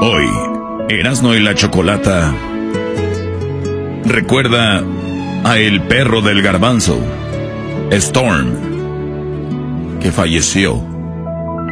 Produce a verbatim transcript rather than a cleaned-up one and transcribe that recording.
Hoy, Erasmo y la Chocolata recuerda a el perro del garbanzo, Storm, que falleció